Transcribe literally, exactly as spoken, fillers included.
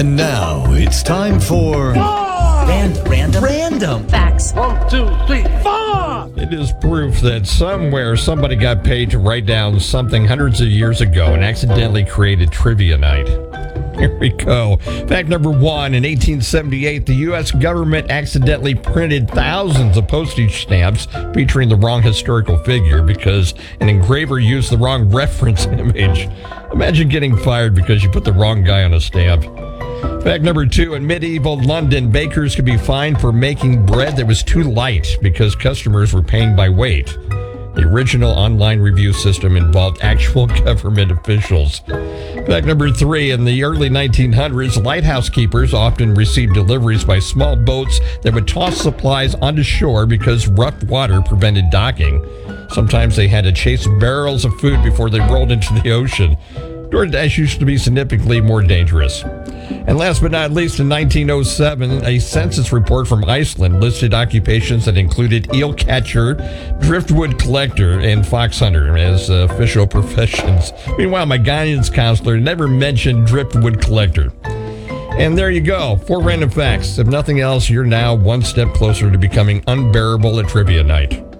And now it's time for Random. Random. Random. Facts. One, two, three, four! It is proof that somewhere somebody got paid to write down something hundreds of years ago and accidentally created trivia night. Here we go. Fact number one, in eighteen seventy-eight, the U S government accidentally printed thousands of postage stamps featuring the wrong historical figure because an engraver used the wrong reference image. Imagine getting fired because you put the wrong guy on a stamp. Fact number two, in medieval London, bakers could be fined for making bread that was too light because customers were paying by weight. The original online review system involved actual government officials. Fact number three, in the early nineteen hundreds, lighthouse keepers often received deliveries by small boats that would toss supplies onto shore because rough water prevented docking. Sometimes they had to chase barrels of food before they rolled into the ocean. DoorDash used to be significantly more dangerous. And last but not least, in nineteen oh seven, a census report from Iceland listed occupations that included eel catcher, driftwood collector, and fox hunter as uh, official professions. Meanwhile, my guidance counselor never mentioned driftwood collector. And there you go, four random facts. If nothing else, you're now one step closer to becoming unbearable at trivia night.